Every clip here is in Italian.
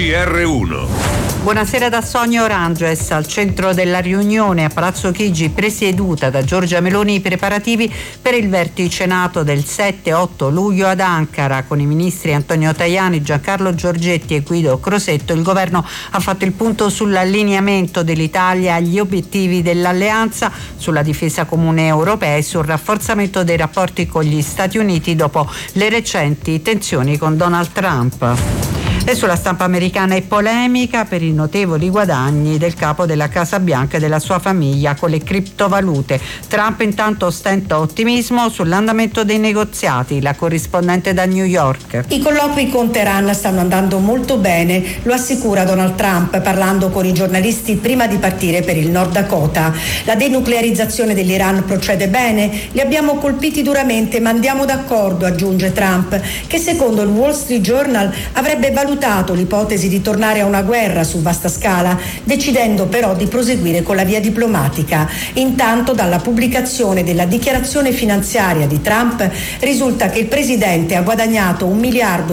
GR1. Buonasera da Sonia Oranges. Al centro della riunione a Palazzo Chigi presieduta da Giorgia Meloni i preparativi per il vertice NATO del 7-8 luglio ad Ankara. Con i ministri Antonio Tajani, Giancarlo Giorgetti e Guido Crosetto il governo ha fatto il punto sull'allineamento dell'Italia agli obiettivi dell'alleanza, sulla difesa comune europea e sul rafforzamento dei rapporti con gli Stati Uniti dopo le recenti tensioni con Donald Trump. E sulla stampa americana è polemica per i notevoli guadagni del capo della Casa Bianca e della sua famiglia con le criptovalute. Trump intanto ostenta ottimismo sull'andamento dei negoziati. La corrispondente da New York. I colloqui con Teheran stanno andando molto bene, lo assicura Donald Trump parlando con i giornalisti prima di partire per il Nord Dakota. La denuclearizzazione dell'Iran procede bene, li abbiamo colpiti duramente ma andiamo d'accordo, aggiunge Trump, che secondo il Wall Street Journal avrebbe valutato l'ipotesi di tornare a una guerra su vasta scala, decidendo però di proseguire con la via diplomatica. Intanto dalla pubblicazione della dichiarazione finanziaria di Trump risulta che il presidente ha guadagnato $1,4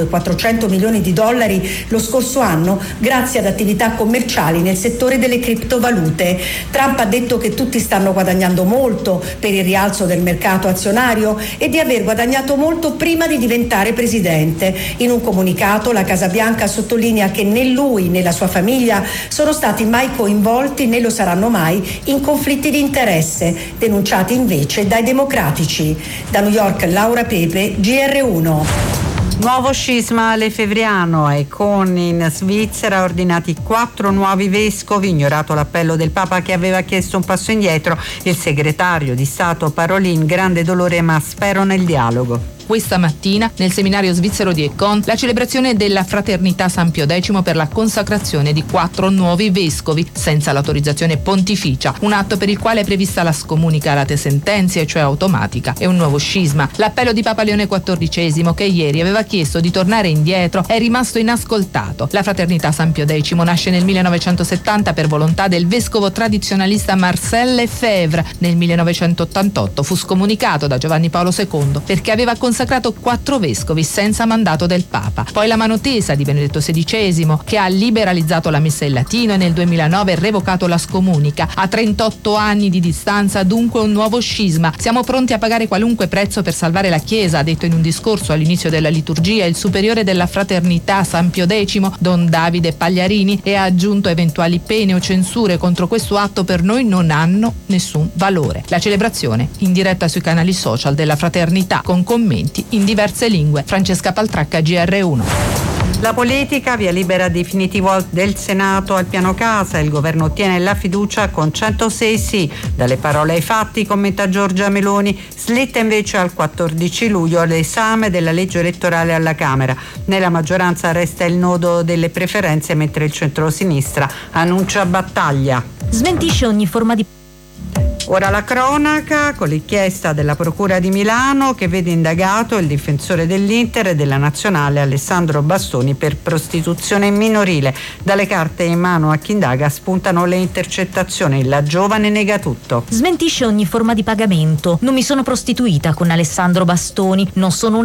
miliardi lo scorso anno grazie ad attività commerciali nel settore delle criptovalute. Trump ha detto che tutti stanno guadagnando molto per il rialzo del mercato azionario e di aver guadagnato molto prima di diventare presidente. In un comunicato la Casa Bianca sottolinea che né lui né la sua famiglia sono stati mai coinvolti né lo saranno mai in conflitti di interesse, denunciati invece dai democratici. Da New York Laura Pepe, GR1. Nuovo scisma a Lefebvriano e con in Svizzera ordinati 4 nuovi vescovi, ignorato l'appello del Papa che aveva chiesto un passo indietro. Il segretario di Stato Parolin, grande dolore ma spero nel dialogo. Questa mattina nel seminario svizzero di Écon la celebrazione della Fraternità San Pio X per la consacrazione di 4 nuovi vescovi senza l'autorizzazione pontificia, un atto per il quale è prevista la scomunica late sentenze, cioè automatica, e un nuovo scisma. L'appello di Papa Leone XIV, che ieri aveva chiesto di tornare indietro, è rimasto inascoltato. La Fraternità San Pio X nasce nel 1970 per volontà del vescovo tradizionalista Marcel Lefebvre. Nel 1988 fu scomunicato da Giovanni Paolo II perché aveva consacrato 4 vescovi senza mandato del Papa. Poi la mano tesa di Benedetto XVI, che ha liberalizzato la messa in latino e nel 2009 revocato la scomunica. A 38 anni di distanza dunque un nuovo scisma. Siamo pronti a pagare qualunque prezzo per salvare la Chiesa, ha detto in un discorso all'inizio della liturgia il superiore della Fraternità San Pio X, Don Davide Pagliarini, e ha aggiunto eventuali pene o censure contro questo atto per noi non hanno nessun valore. La celebrazione in diretta sui canali social della Fraternità con commenti in diverse lingue. Francesca Paltracca, GR1. La politica, via libera definitivo del Senato al piano casa, il governo ottiene la fiducia con 106 sì. Dalle parole ai fatti, commenta Giorgia Meloni, slitta invece al 14 luglio l'esame della legge elettorale alla Camera. Nella maggioranza resta il nodo delle preferenze, mentre il centro-sinistra annuncia battaglia. Smentisce ogni forma di... Ora la cronaca con l'inchiesta della Procura di Milano che vede indagato il difensore dell'Inter e della Nazionale Alessandro Bastoni per prostituzione minorile. Dalle carte in mano a chi indaga spuntano le intercettazioni. La giovane nega tutto. Smentisce ogni forma di pagamento. Non mi sono prostituita con Alessandro Bastoni, non sono